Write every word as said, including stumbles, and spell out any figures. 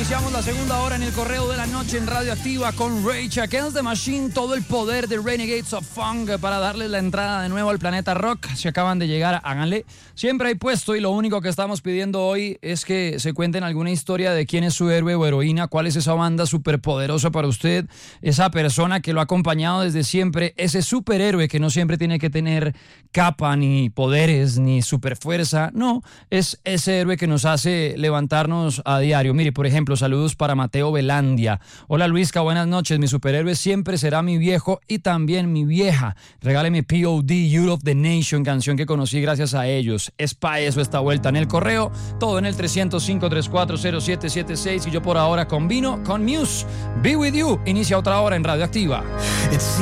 Iniciamos la segunda hora en el correo de la noche en Radioactiva con Rage Against the Machine, todo el poder de Renegades of Funk para darles la entrada de nuevo al planeta rock. Si acaban de llegar, háganle. Siempre hay puesto y lo único que estamos pidiendo hoy es que se cuenten alguna historia de quién es su héroe o heroína, cuál es esa banda superpoderosa para usted, esa persona que lo ha acompañado desde siempre, ese superhéroe que no siempre tiene que tener capa, ni poderes, ni superfuerza. No, es ese héroe que nos hace levantarnos a diario. Mire, por ejemplo, saludos para Mateo Velandia. Hola Luisca, buenas noches. Mi superhéroe siempre será mi viejo y también mi vieja. Regáleme P O D, Youth of the Nation, canción que conocí gracias a ellos. Es pa' eso esta vuelta en el correo, todo en el tres cero cinco, tres cuatro cero, siete siete seis y yo por ahora combino con Muse. Be With You, inicia otra hora en Radioactiva.